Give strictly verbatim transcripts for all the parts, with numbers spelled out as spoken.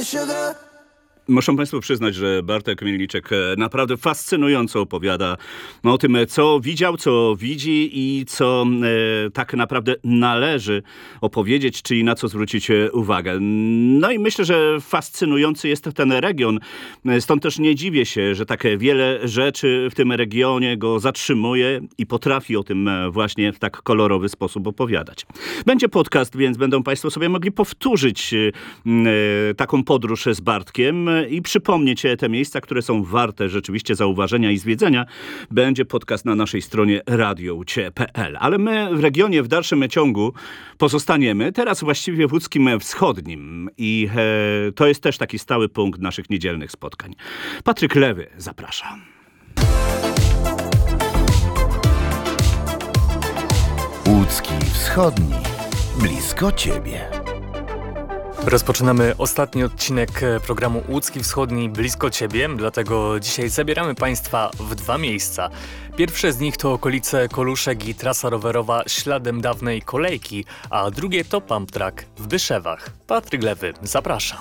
sugar. Muszę Państwu przyznać, że Bartek Mielniczek naprawdę fascynująco opowiada o tym, co widział, co widzi i co e, tak naprawdę należy opowiedzieć, czyli na co zwrócić uwagę. No i myślę, że fascynujący jest ten region. Stąd też nie dziwię się, że tak wiele rzeczy w tym regionie go zatrzymuje i potrafi o tym właśnie w tak kolorowy sposób opowiadać. Będzie podcast, więc będą Państwo sobie mogli powtórzyć e, taką podróż z Bartkiem i przypomnieć te miejsca, które są warte rzeczywiście zauważenia i zwiedzenia. Będzie podcast na naszej stronie radio u cie kropka pe el. Ale my w regionie w dalszym ciągu pozostaniemy, teraz właściwie w Łódzkim Wschodnim i e, to jest też taki stały punkt naszych niedzielnych spotkań. Patryk Lewy, zapraszam. Łódzki Wschodni, blisko Ciebie. Rozpoczynamy ostatni odcinek programu Łódzki Wschodni blisko Ciebie, dlatego dzisiaj zabieramy Państwa w dwa miejsca. Pierwsze z nich to okolice Koluszek i trasa rowerowa śladem dawnej kolejki, a drugie to pump track w Byszewach. Patryk Lewy, zapraszam.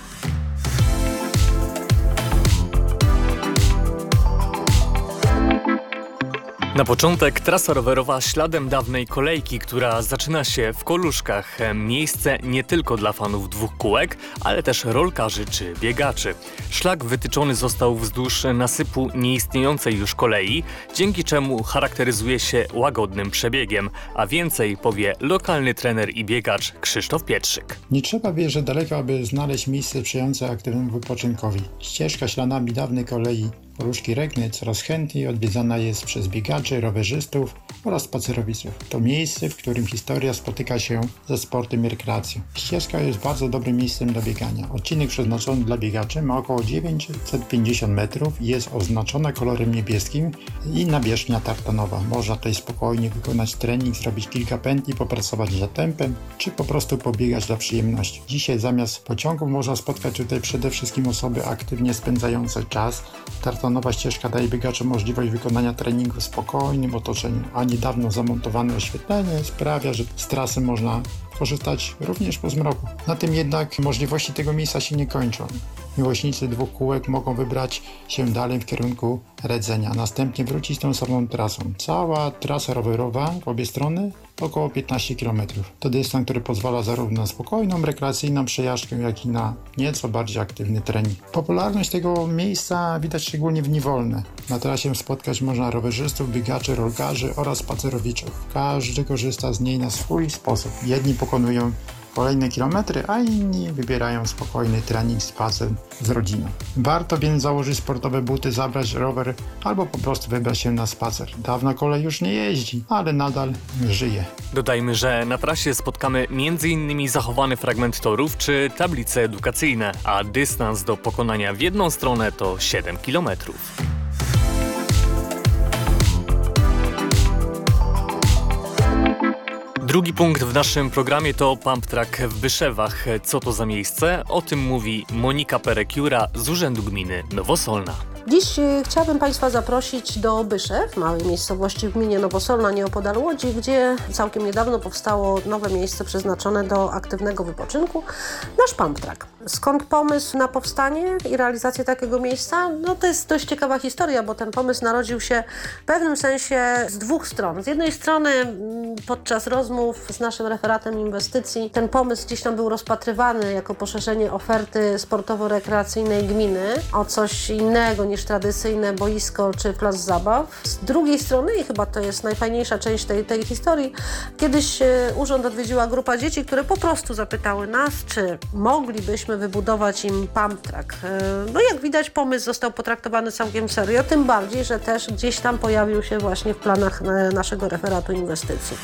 Na początek trasa rowerowa śladem dawnej kolejki, która zaczyna się w Koluszkach. Miejsce nie tylko dla fanów dwóch kółek, ale też rolkarzy czy biegaczy. Szlak wytyczony został wzdłuż nasypu nieistniejącej już kolei, dzięki czemu charakteryzuje się łagodnym przebiegiem, a więcej powie lokalny trener i biegacz Krzysztof Pietrzyk. Nie trzeba wyjeżdżać daleko, aby znaleźć miejsce sprzyjające aktywnemu wypoczynkowi. Ścieżka śladami dawnej kolei Koluszki-Regny coraz chętniej odwiedzana jest przez biegaczy, rowerzystów oraz spacerowiczów. To miejsce, w którym historia spotyka się ze sportem i rekreacją. Ścieżka jest bardzo dobrym miejscem do biegania. Odcinek przeznaczony dla biegaczy ma około dziewięćset pięćdziesiąt metrów i jest oznaczona kolorem niebieskim i nawierzchnia tartanowa. Można tutaj spokojnie wykonać trening, zrobić kilka pętli, popracować za tempem, czy po prostu pobiegać dla przyjemności. Dzisiaj zamiast pociągów można spotkać tutaj przede wszystkim osoby aktywnie spędzające czas. Tartanowa ścieżka daje biegaczom możliwość wykonania treningu w spokojnym otoczeniu, a niedawno zamontowane oświetlenie sprawia, że z trasy można korzystać również po zmroku. Na tym jednak możliwości tego miejsca się nie kończą. Miłośnicy dwóch kółek mogą wybrać się dalej w kierunku Redzenia, a następnie wrócić tą samą trasą. Cała trasa rowerowa w obie strony około piętnaście kilometrów. To dystans, który pozwala zarówno na spokojną, rekreacyjną przejażdżkę, jak i na nieco bardziej aktywny trening. Popularność tego miejsca widać szczególnie w dni wolne. Na trasie spotkać można rowerzystów, biegaczy, rolkarzy oraz spacerowiczów. Każdy korzysta z niej na swój sposób. Jedni pokonują kolejne kilometry, a inni wybierają spokojny trening, spacer z rodziną. Warto więc założyć sportowe buty, zabrać rower albo po prostu wybrać się na spacer. Dawna kolej już nie jeździ, ale nadal żyje. Dodajmy, że na trasie spotkamy między innymi zachowany fragment torów czy tablice edukacyjne, a dystans do pokonania w jedną stronę to siedem kilometrów. Drugi punkt w naszym programie to pump track w Byszewach. Co to za miejsce? O tym mówi Monika Perekiura z Urzędu Gminy Nowosolna. Dziś chciałabym Państwa zaprosić do Byszew, małej miejscowości w gminie Nowosolna, nieopodal Łodzi, gdzie całkiem niedawno powstało nowe miejsce przeznaczone do aktywnego wypoczynku, nasz pump track. Skąd pomysł na powstanie i realizację takiego miejsca? No to jest dość ciekawa historia, bo ten pomysł narodził się w pewnym sensie z dwóch stron. Z jednej strony podczas rozmów z naszym referatem inwestycji ten pomysł gdzieś tam był rozpatrywany jako poszerzenie oferty sportowo-rekreacyjnej gminy o coś innego niż tradycyjne boisko czy plac zabaw. Z drugiej strony, i chyba to jest najfajniejsza część tej, tej historii, kiedyś e, urząd odwiedziła grupa dzieci, które po prostu zapytały nas, czy moglibyśmy wybudować im pump track. E, no jak widać, pomysł został potraktowany całkiem serio, tym bardziej, że też gdzieś tam pojawił się właśnie w planach e, naszego referatu inwestycji.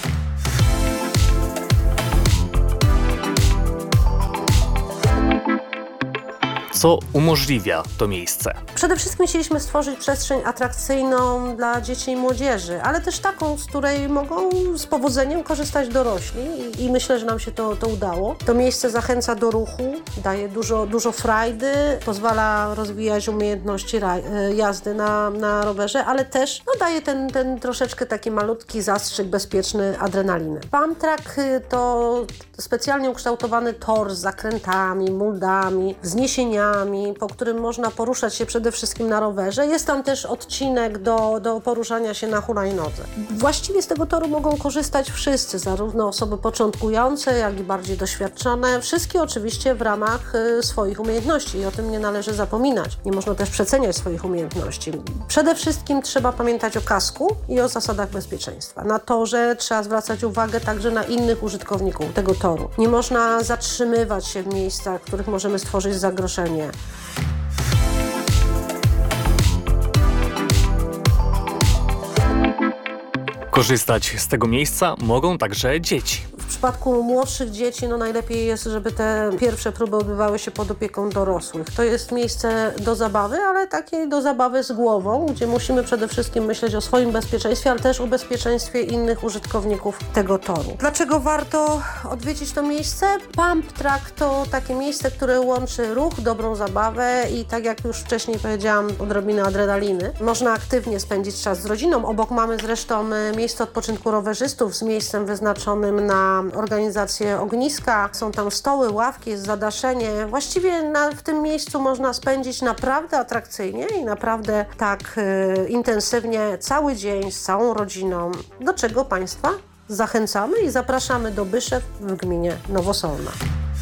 Co umożliwia to miejsce? Przede wszystkim chcieliśmy stworzyć przestrzeń atrakcyjną dla dzieci i młodzieży, ale też taką, z której mogą z powodzeniem korzystać dorośli i, i myślę, że nam się to, to udało. To miejsce zachęca do ruchu, daje dużo, dużo frajdy, pozwala rozwijać umiejętności raj, jazdy na, na rowerze, ale też no, daje ten, ten troszeczkę taki malutki zastrzyk bezpieczny adrenaliny. Pump track to specjalnie ukształtowany tor z zakrętami, muldami, wzniesieniami, schodniami, po którym można poruszać się przede wszystkim na rowerze. Jest tam też odcinek do, do poruszania się na hulajnodze. Właściwie z tego toru mogą korzystać wszyscy, zarówno osoby początkujące, jak i bardziej doświadczone. Wszystkie oczywiście w ramach y, swoich umiejętności i o tym nie należy zapominać. Nie można też przeceniać swoich umiejętności. Przede wszystkim trzeba pamiętać o kasku i o zasadach bezpieczeństwa. Na torze trzeba zwracać uwagę także na innych użytkowników tego toru. Nie można zatrzymywać się w miejscach, w których możemy stworzyć zagrożenie. Korzystać z tego miejsca mogą także dzieci. W przypadku młodszych dzieci no najlepiej jest, żeby te pierwsze próby odbywały się pod opieką dorosłych. To jest miejsce do zabawy, ale takiej do zabawy z głową, gdzie musimy przede wszystkim myśleć o swoim bezpieczeństwie, ale też o bezpieczeństwie innych użytkowników tego toru. Dlaczego warto odwiedzić to miejsce? Pump Track to takie miejsce, które łączy ruch, dobrą zabawę i tak jak już wcześniej powiedziałam, odrobinę adrenaliny. Można aktywnie spędzić czas z rodziną. Obok mamy zresztą miejsce odpoczynku rowerzystów z miejscem wyznaczonym na organizację ogniska. Są tam stoły, ławki, jest zadaszenie. Właściwie na, w tym miejscu można spędzić naprawdę atrakcyjnie i naprawdę tak y, intensywnie cały dzień z całą rodziną. Do czego Państwa zachęcamy i zapraszamy do Byszew w gminie Nowosolna.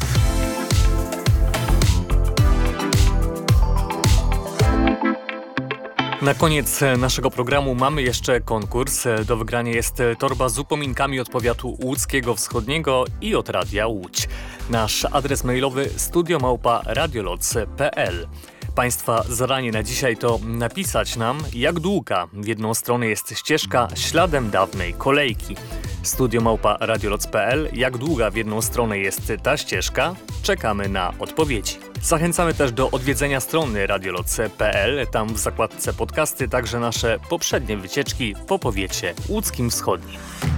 Na koniec naszego programu mamy jeszcze konkurs. Do wygrania jest torba z upominkami od powiatu łódzkiego wschodniego i od Radia Łódź. Nasz adres mailowy studio małpa radioloc kropka p l. Państwa zadanie na dzisiaj to napisać nam, jak długa w jedną stronę jest ścieżka śladem dawnej kolejki. studio małpa radioloc kropka p l. Jak długa w jedną stronę jest ta ścieżka? Czekamy na odpowiedzi. Zachęcamy też do odwiedzenia strony radioloc kropka p l. Tam w zakładce podcasty także nasze poprzednie wycieczki po powiecie łódzkim wschodnim.